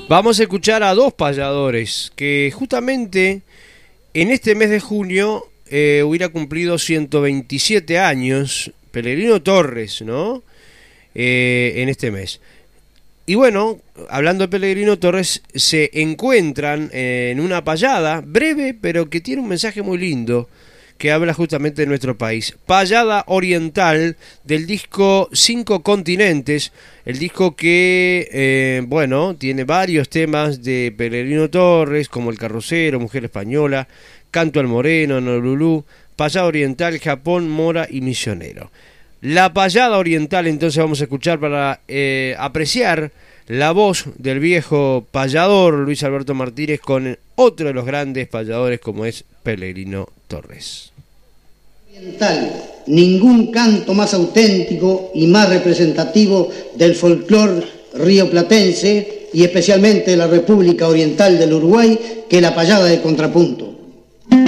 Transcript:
Vamos a escuchar a dos payadores que justamente en este mes de junio hubiera cumplido 127 años, Pellegrino Torres, ¿no? En este mes. Y bueno, hablando de Pellegrino Torres, se encuentran en una payada breve, pero que tiene un mensaje muy lindo, que habla justamente de nuestro país. Payada oriental del disco Cinco Continentes, el disco que, bueno, tiene varios temas de Pellegrino Torres, como El Carrocero, Mujer Española, Canto al Moreno, Honolulú, Payada Oriental, Japón, Mora y Misionero. La payada oriental entonces vamos a escuchar para apreciar la voz del viejo payador Luis Alberto Martínez con otro de los grandes payadores como es Pellegrino Torres. Oriental, ningún canto más auténtico y más representativo del folclore rioplatense y especialmente de la República Oriental del Uruguay que la payada de contrapunto.